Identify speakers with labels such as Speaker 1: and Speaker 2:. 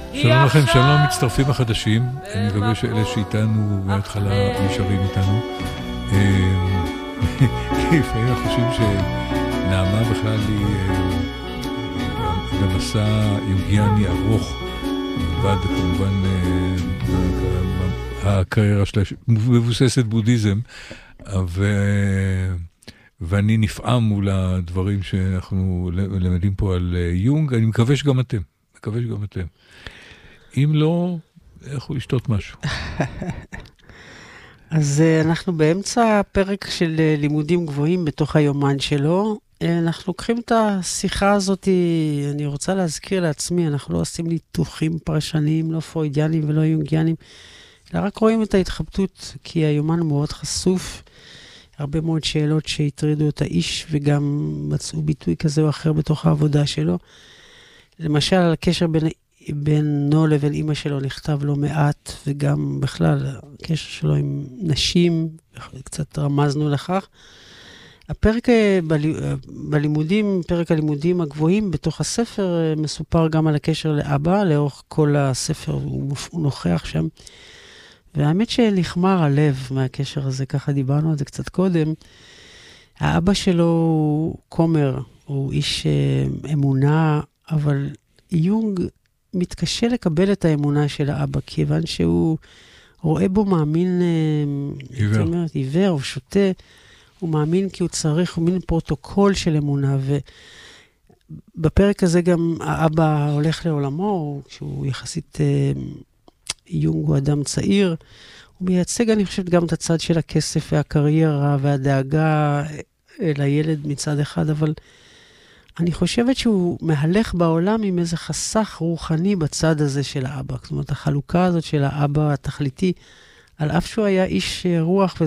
Speaker 1: שלום לכם, שלום מצטרפים החדשים. אני מקווה שאלה שאיתנו מההתחלה נשארים איתנו. לפעמים אנחנו חושבים שנעמה בכלל היא במסע יוגיאני ארוך, מלבד כמובן הקריירה שלה מבוססת בודהיזם, ואני נפעם מול הדברים שאנחנו למדים פה על יונג. אני מקווה שגם אתם. אם לא, איך הוא ישתות משהו?
Speaker 2: אז אנחנו באמצע פרק של לימודים גבוהים בתוך היומן שלו. אנחנו לוקחים את השיחה הזאת, אני רוצה להזכיר לעצמי, אנחנו לא עושים ניתוחים פרשניים, לא פרוידיאנים ולא יונגיאנים, אלא רק רואים את ההתחבטות, כי היומן מאוד חשוף, הרבה מאוד שאלות שהטרידו את האיש, וגם מצאו ביטוי כזה או אחר בתוך העבודה שלו. למשל, על הקשר בינו לבין אמא שלו נכתב לא מעט, וגם בכלל, הקשר שלו עם נשים, קצת רמזנו לכך. הפרק בלימודים, פרק הלימודים הגבוהים בתוך הספר, מסופר גם על הקשר לאבא, לאורך כל הספר הוא נוכח שם. והאמת שנחמר הלב מהקשר הזה, ככה דיברנו על זה קצת קודם. האבא שלו הוא כומר, הוא איש אמונה, אבל יונג מתקשה לקבל את האמונה של האבא, כיוון שהוא רואה בו מאמין עיוור או שוטה, הוא מאמין כי הוא צריך, הוא מין פרוטוקול של אמונה, ובפרק הזה גם האבא הולך לעולמו, כשהוא יחסית, יונג הוא אדם צעיר, הוא מייצג, אני חושבת, גם את הצד של הכסף והקריירה והדאגה לילד מצד אחד, אבל אני חושבת שהוא מהלך בעולם עם איזה חסך רוחני בצד הזה של האבא. זאת אומרת, החלוקה הזאת של האבא התכליתי, על אף שהוא היה איש רוח